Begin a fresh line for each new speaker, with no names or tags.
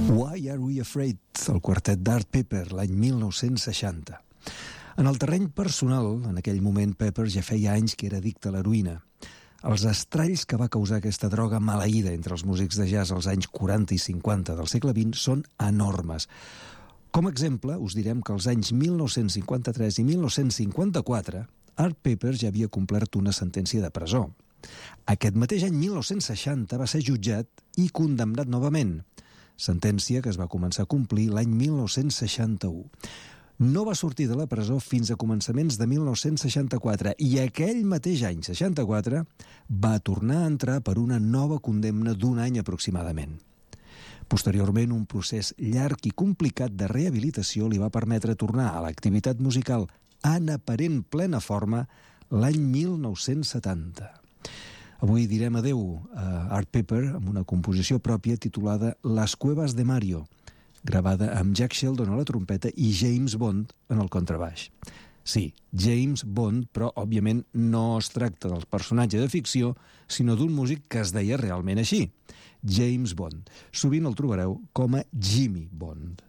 Why Are We Afraid, el quartet d'Art Pepper, l'any 1960. En el terreny personal, en aquell moment Pepper ja feia anys que era addicte a l'heroïna. Els estralls que va causar aquesta droga maleïda entre els músics de jazz als anys 40 i 50 del segle XX són enormes. Com a exemple, us direm que als anys 1953 i 1954 Art Pepper ja havia complert una sentència de presó. Aquest mateix any 1960 va ser jutjat i condemnat novament, sentència que es va començar a complir l'any 1961. No va sortir de la presó fins a començaments de 1964 i aquell mateix any, 64, va tornar a entrar per una nova condemna d'un any aproximadament. Posteriorment, un procés llarg i complicat de rehabilitació li va permetre tornar a l'activitat musical en aparent plena forma l'any 1970. Avui direm adeu a Art Pepper amb una composició pròpia titulada Las Cuevas de Mario, gravada amb Jack Sheldon a la trompeta i James Bond en el contrabaix. Sí, James Bond, però òbviament no es tracta del personatge de ficció, sinó d'un músic que es deia realment així, James Bond. Sovint el trobareu com a Jimmy Bond.